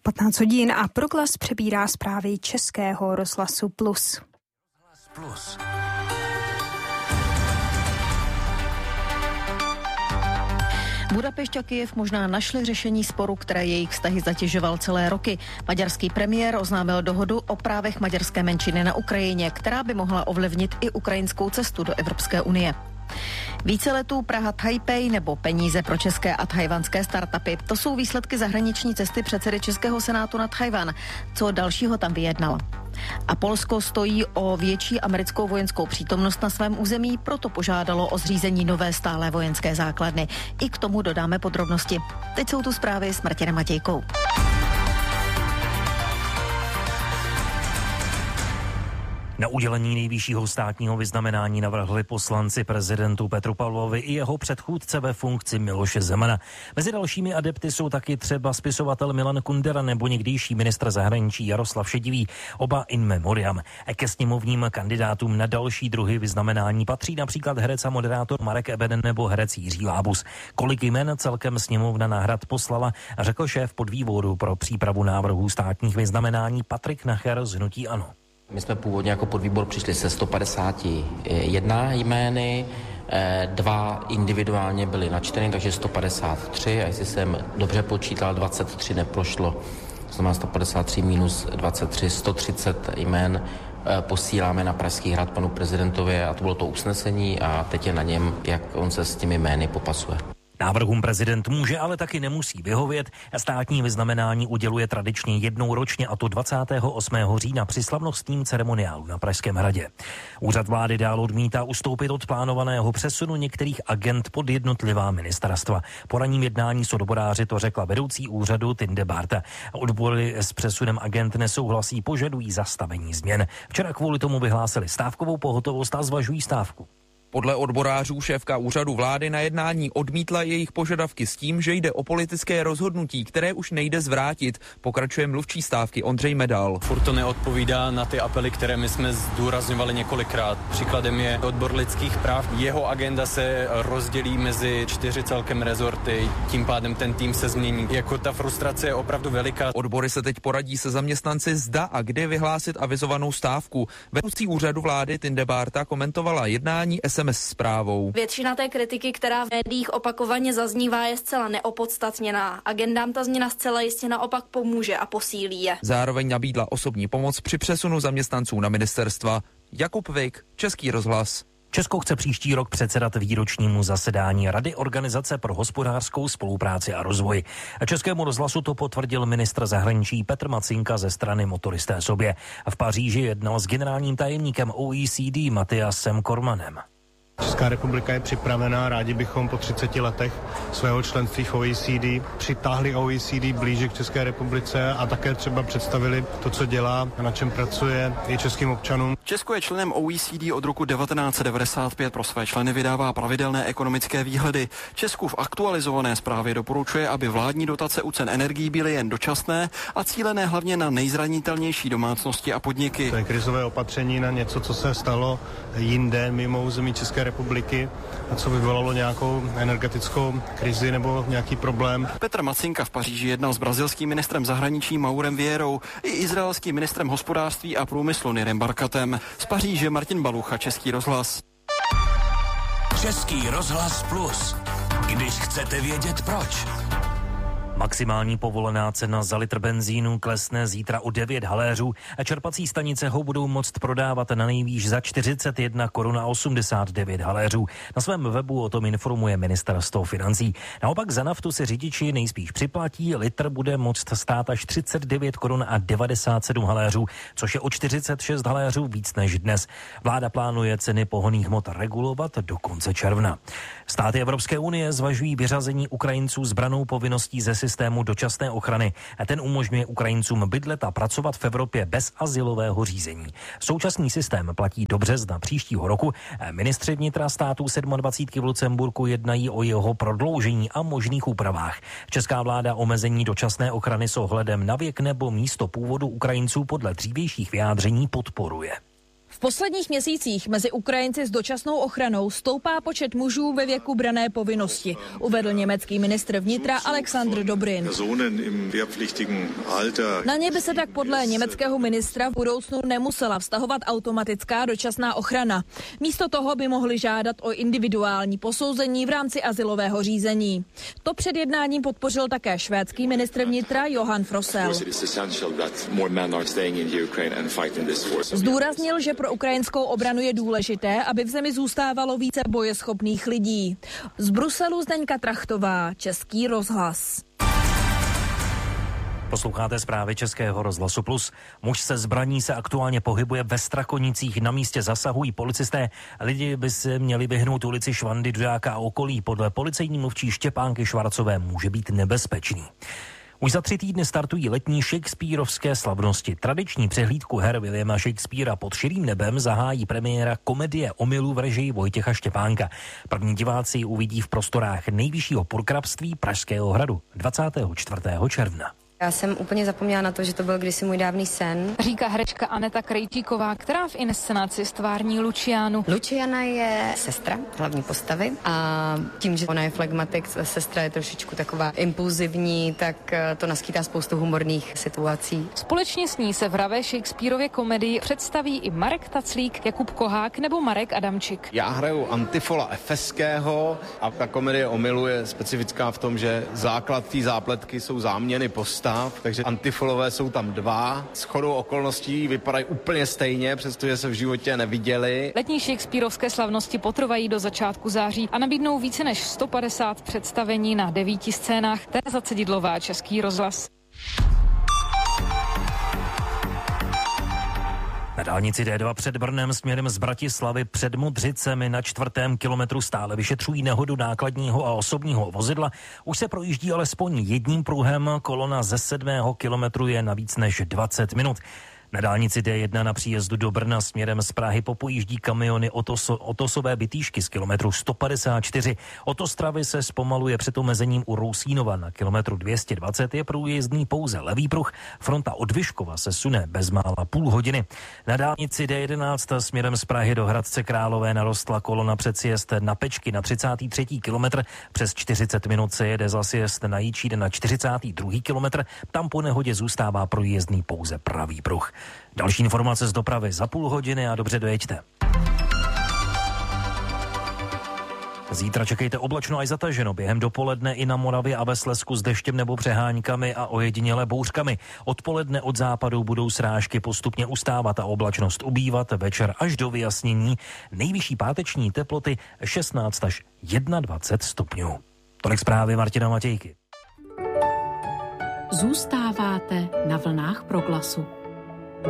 15 hodin a Proglas přebírá zprávy Českého rozhlasu Plus. Budapešť a Kyjev možná našli řešení sporu, které jejich vztahy zatěžoval celé roky. Maďarský premiér oznámil dohodu o právech maďarské menšiny na Ukrajině, která by mohla ovlivnit i ukrajinskou cestu do Evropské unie. Více letů Praha-Taipei nebo peníze pro české a tchajwanské startupy. To jsou výsledky zahraniční cesty předsedy Českého senátu na Tchajwan. Co dalšího tam vyjednal? A Polsko stojí o větší americkou vojenskou přítomnost na svém území, proto požádalo o zřízení nové stálé vojenské základny. I k tomu dodáme podrobnosti. Teď jsou tu zprávy s Martinem Matějkou. Na udělení nejvyššího státního vyznamenání navrhli poslanci prezidentu Petru Pavlovi i jeho předchůdce ve funkci Miloše Zemana. Mezi dalšími adepty jsou taky třeba spisovatel Milan Kundera nebo někdejší ministr zahraničí Jaroslav Šedivý, oba in memoriam. Ke sněmovním kandidátům na další druhy vyznamenání patří například herec a moderátor Marek Ebeden nebo herec Jiří Lábus. Kolik jmen celkem sněmovna na Hrad poslala, řekl šéf podvýboru pro přípravu návrhů státních vyznamenání Patrik Nacher z hnutí ANO. My jsme původně jako podvýbor přišli se 151 jmény, 2 individuálně byly načteny, takže 153 a jestli jsem dobře počítal, 23 neprošlo. To znamená 153 minus 23, 130 jmén posíláme na Pražský hrad panu prezidentovi a to bylo to usnesení a teď je na něm, jak on se s těmi jmény popasuje. Návrhům prezident může, ale taky nemusí vyhovět. Státní vyznamenání uděluje tradičně jednou ročně, a to 28. října při slavnostním ceremoniálu na Pražském hradě. Úřad vlády dál odmítá ustoupit od plánovaného přesunu některých agent pod jednotlivá ministerstva. Po ranním jednání s odboráři to řekla vedoucí úřadu Tinde Barta. Odbory s přesunem agent nesouhlasí, požadují zastavení změn. Včera kvůli tomu vyhlásili stávkovou pohotovost a zvažují stávku. Podle odborářů šéfka úřadu vlády na jednání odmítla jejich požadavky s tím, že jde o politické rozhodnutí, které už nejde zvrátit. Pokračuje mluvčí stávky Ondřej Medal. Furt to neodpovídá na ty apely, které my jsme zdůrazňovali několikrát. Příkladem je odbor lidských práv. Jeho agenda se rozdělí mezi 4 celkem rezorty, tím pádem ten tým se změní. Jako ta frustrace je opravdu veliká. Odbory se teď poradí se zaměstnanci, zda a kdy vyhlásit avizovanou stávku. Vedoucí úřadu vlády Tinde Barta komentovala jednání SMS zprávou. Většina té kritiky, která v médiích opakovaně zaznívá, je zcela neopodstatněná. Agendám ta změna zcela jistě naopak pomůže a posílí je. Zároveň nabídla osobní pomoc při přesunu zaměstnanců na ministerstva. Jakub Vik, Český rozhlas. Česko chce příští rok předsedat výročnímu zasedání Rady Organizace pro hospodářskou spolupráci a rozvoj. Českému rozhlasu to potvrdil ministr zahraničí Petr Macinka ze strany Motoristé sobě. V Paříži jednal s generálním tajemníkem OECD Matyasem Kormanem. Česká republika je připravená, rádi bychom po 30 letech svého členství v OECD přitáhli OECD blíže k České republice a také třeba představili to, co dělá a na čem pracuje i českým občanům. Česko je členem OECD od roku 1995, pro své členy vydává pravidelné ekonomické výhledy. Česku v aktualizované zprávě doporučuje, aby vládní dotace u cen energií byly jen dočasné a cílené hlavně na nejzranitelnější domácnosti a podniky. To je krizové opatření na něco, co se stalo jinde mimo území České republiky a co vyvolalo nějakou energetickou krizi nebo nějaký problém. Petr Macinka v Paříži jednal s brazilským ministrem zahraničí Maurem Vieirou i izraelským ministrem hospodářství a průmyslu Nirem Barkatem. Z Paříže Martin Balucha, Český rozhlas. Český rozhlas Plus. Když chcete vědět proč. Maximální povolená cena za litr benzínu klesne zítra o 9 haléřů a čerpací stanice ho budou moct prodávat na nejvýš za 41 korun a 89 haléřů. Na svém webu o tom informuje ministerstvo financí. Naopak za naftu si řidiči nejspíš připlatí, litr bude moct stát až 39 korun a 97 haléřů, což je o 46 haléřů víc než dnes. Vláda plánuje ceny pohonných hmot regulovat do konce června. Státy Evropské unie zvažují vyřazení Ukrajinců s brannou povinností ze systému dočasné ochrany. Ten umožňuje Ukrajincům bydlet a pracovat v Evropě bez azylového řízení. Současný systém platí do března příštího roku. Ministři vnitra států 27 v Lucemburku jednají o jeho prodloužení a možných úpravách. Česká vláda omezení dočasné ochrany s ohledem na věk nebo místo původu Ukrajinců podle dřívějších vyjádření podporuje. V posledních měsících mezi Ukrajinci s dočasnou ochranou stoupá počet mužů ve věku branné povinnosti, uvedl německý ministr vnitra Alexander Dobrin. Na ně by se tak podle německého ministra v budoucnu nemusela vztahovat automatická dočasná ochrana. Místo toho by mohli žádat o individuální posouzení v rámci azylového řízení. To před jednáním podpořil také švédský ministr vnitra Johan Frossel. Zdůraznil, že pro ukrajinskou obranu je důležité, aby v zemi zůstávalo více bojeschopných lidí. Z Bruselu Zdeňka Trachtová, Český rozhlas. Posloucháte zprávy Českého rozhlasu Plus. Muž se zbraní se aktuálně pohybuje ve Strakonicích. Na místě zasahují policisté. Lidi by se měli vyhnout ulici Švandy, Dudáka a okolí. Podle policejní mluvčí Štěpánky Švarcové může být nebezpečný. Už za 3 týdny startují letní shakespearovské slavnosti. Tradiční přehlídku her Williama Shakespeara pod širým nebem zahájí premiéra komedie Omylů v režii Vojtěcha Štěpánka. První diváci uvidí v prostorách Nejvyššího purkrabství Pražského hradu 24. června. Já jsem úplně zapomněla na to, že to byl kdysi můj dávný sen. Říká herečka Aneta Krejčíková, která v inscenaci stvární Lucianu. Luciana je sestra hlavní postavy a tím, že ona je flegmatik, sestra je trošičku taková impulzivní, tak to naskýtá spoustu humorných situací. Společně s ní se v hravé Shakespearově komedii představí i Marek Taclík, Jakub Kohák nebo Marek Adamčik. Já hraju Antifola Efeského a ta komedie Omylu je specifická v tom, že základ té zápletky jsou záměny postav. Takže antifolové jsou tam 2. Shodou okolností vypadají úplně stejně, přestože se v životě neviděli. Letní shakespearovské slavnosti potrvají do začátku září a nabídnou více než 150 představení na 9 scénách. Tereza Cedidlová, Český rozhlas. Na dálnici D2 před Brnem směrem z Bratislavy před Modřicemi na 4. kilometru stále vyšetřují nehodu nákladního a osobního vozidla. Už se projíždí alespoň jedním pruhem, kolona ze 7. kilometru je na víc než 20 minut. Na dálnici D1 na příjezdu do Brna směrem z Prahy popojíždí kamiony Otosové Bytýšky z kilometru 154. Od Ostravy se zpomaluje před omezením u Rousínova. Na kilometru 220 je průjezdný pouze levý pruh. Fronta od Vyškova se sune bezmála půl hodiny. Na dálnici D11 směrem z Prahy do Hradce Králové narostla kolona před sjezd na Pečky na 33. kilometr. Přes 40 minut se jede za sjezd na Jičín na 42. kilometr. Tam po nehodě zůstává průjezdný pouze pravý pruh. Další informace z dopravy za půl hodiny a dobře dojeďte. Zítra čekejte oblačno až zataženo. Během dopoledne i na Moravě a ve Slezsku s deštěm nebo přehánkami a ojediněle bouřkami. Odpoledne od západu budou srážky postupně ustávat a oblačnost ubývat. Večer až do vyjasnění. Nejvyšší páteční teploty 16 až 21 stupňů. Tolik zprávy Martina Matějky. Zůstáváte na vlnách Proglasu.